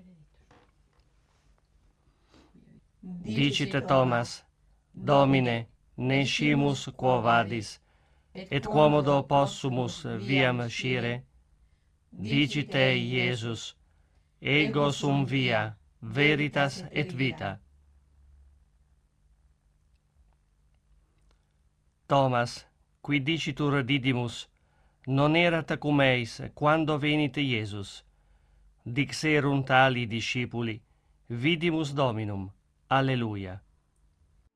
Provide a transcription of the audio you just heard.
Dicite Thomas, Domine, nescimus quo vadis, et quomodo possumus viam scire? Dicite Iesus, ego sum via, veritas et vita. Thomas, qui dicitur didimus, non erat cum eis quando venit Iesus. Dixerunt ali discipuli, vidimus Dominum. Alleluia.